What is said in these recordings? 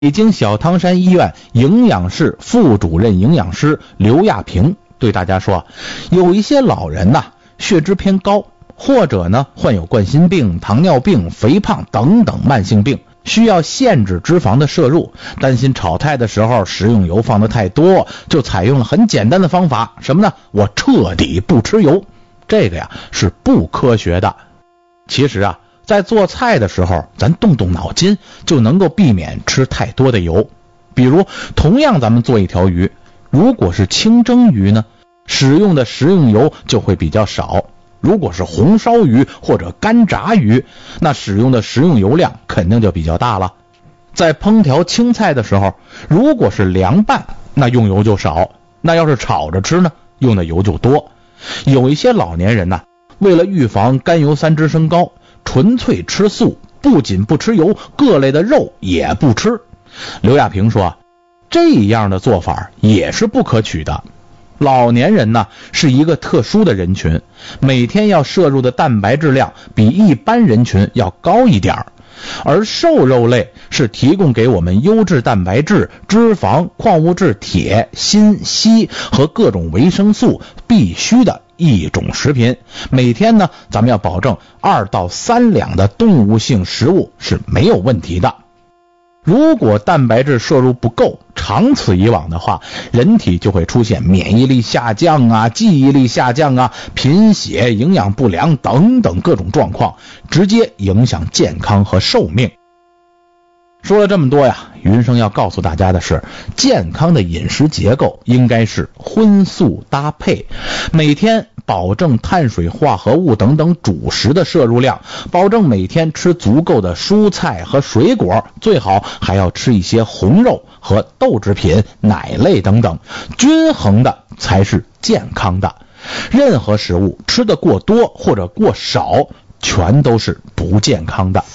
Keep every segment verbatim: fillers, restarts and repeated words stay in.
北京小汤山医院营养室副主任营养师刘亚平对大家说，有一些老人呐，血脂偏高，或者呢患有冠心病、糖尿病、肥胖等等慢性病，需要限制脂肪的摄入，担心炒菜的时候食用油放得太多，就采用了很简单的方法，什么呢？我彻底不吃油。这个呀是不科学的。其实啊，在做菜的时候，咱动动脑筋就能够避免吃太多的油。比如同样咱们做一条鱼，如果是清蒸鱼呢，使用的食用油就会比较少。如果是红烧鱼或者干炸鱼，那使用的食用油量肯定就比较大了。在烹调青菜的时候，如果是凉拌，那用油就少，那要是炒着吃呢，用的油就多。有一些老年人呢，为了预防甘油三酯升高，纯粹吃素，不仅不吃油，各类的肉也不吃。刘亚平说，这样的做法也是不可取的。老年人呢是一个特殊的人群，每天要摄入的蛋白质量比一般人群要高一点，而瘦肉类是提供给我们优质蛋白质、脂肪、矿物质铁、锌、硒和各种维生素必须的一种食品。每天呢，咱们要保证二到三两的动物性食物是没有问题的。如果蛋白质摄入不够，长此以往的话，人体就会出现免疫力下降啊、记忆力下降啊、贫血、营养不良等等各种状况，直接影响健康和寿命。说了这么多呀，云生要告诉大家的是，健康的饮食结构应该是荤素搭配，每天保证碳水化合物等等主食的摄入量，保证每天吃足够的蔬菜和水果，最好还要吃一些红肉和豆制品、奶类等等，均衡的才是健康的。任何食物吃得过多或者过少，全都是不健康的。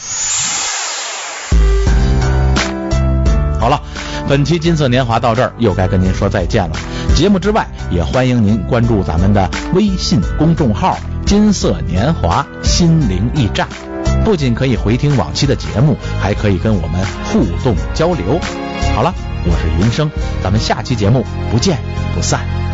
好了，本期金色年华到这儿又该跟您说再见了。节目之外，也欢迎您关注咱们的微信公众号金色年华心灵驿站，不仅可以回听往期的节目，还可以跟我们互动交流。好了，我是云生，咱们下期节目不见不散。